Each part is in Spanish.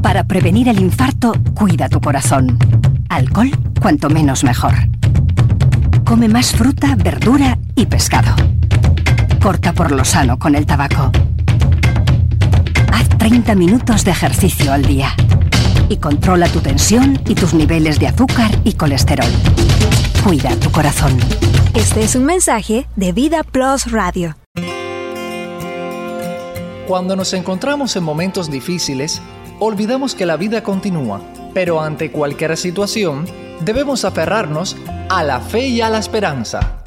Para prevenir el infarto, cuida tu corazón. Alcohol, cuanto menos mejor. Come más fruta, verdura y pescado. Corta por lo sano con el tabaco. Haz 30 minutos de ejercicio al día. Y controla tu tensión y tus niveles de azúcar y colesterol. Cuida tu corazón. Este es un mensaje de Vida Plus Radio. Cuando nos encontramos en momentos difíciles, olvidamos que la vida continúa, pero ante cualquier situación, debemos aferrarnos a la fe y a la esperanza.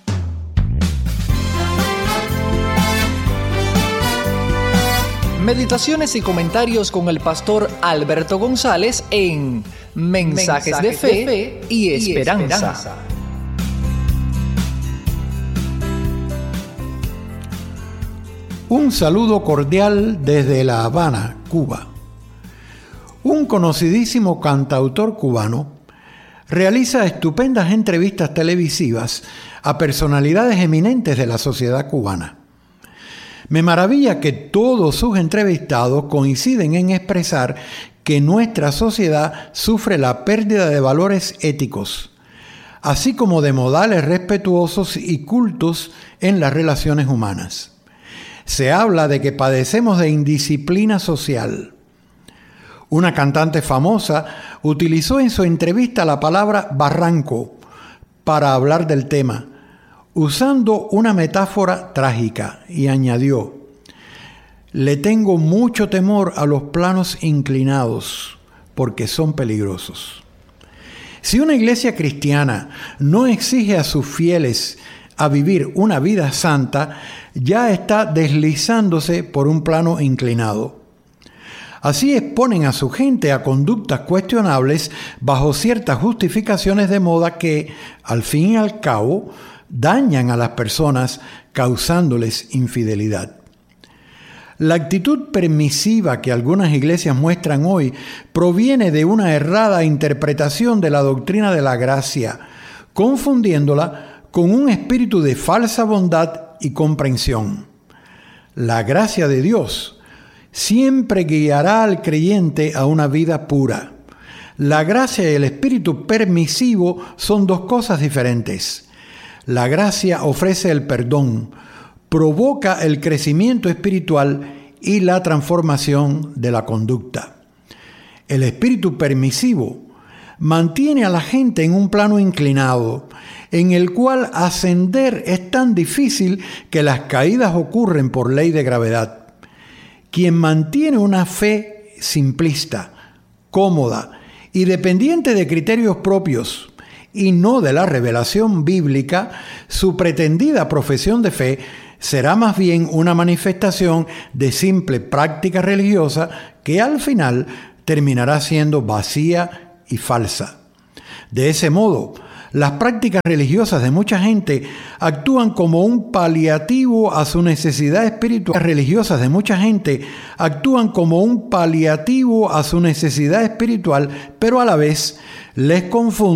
Meditaciones y comentarios con el pastor Alberto González en Mensajes de Fe y Esperanza. Un saludo cordial desde La Habana, Cuba. Un conocidísimo cantautor cubano realiza estupendas entrevistas televisivas a personalidades eminentes de la sociedad cubana. Me maravilla que todos sus entrevistados coinciden en expresar que nuestra sociedad sufre la pérdida de valores éticos, así como de modales respetuosos y cultos en las relaciones humanas. Se habla de que padecemos de indisciplina social. Una cantante famosa utilizó en su entrevista la palabra barranco para hablar del tema, usando una metáfora trágica, y añadió: le tengo mucho temor a los planos inclinados, porque son peligrosos. Si una iglesia cristiana no exige a sus fieles a vivir una vida santa, ya está deslizándose por un plano inclinado. Así exponen a su gente a conductas cuestionables bajo ciertas justificaciones de moda que, al fin y al cabo, dañan a las personas causándoles infidelidad. La actitud permisiva que algunas iglesias muestran hoy proviene de una errada interpretación de la doctrina de la gracia, confundiéndola con un espíritu de falsa bondad y comprensión. La gracia de Dios siempre guiará al creyente a una vida pura. La gracia y el espíritu permisivo son dos cosas diferentes. La gracia ofrece el perdón, provoca el crecimiento espiritual y la transformación de la conducta. El espíritu permisivo mantiene a la gente en un plano inclinado, en el cual ascender es tan difícil que las caídas ocurren por ley de gravedad. Quien mantiene una fe simplista, cómoda y dependiente de criterios propios y no de la revelación bíblica, su pretendida profesión de fe será más bien una manifestación de simple práctica religiosa que al final terminará siendo vacía y falsa. De ese modo, las prácticas religiosas de mucha gente actúan como un paliativo a su necesidad espiritual. Las religiosas de mucha gente actúan como un paliativo a su necesidad espiritual, pero a la vez les confunden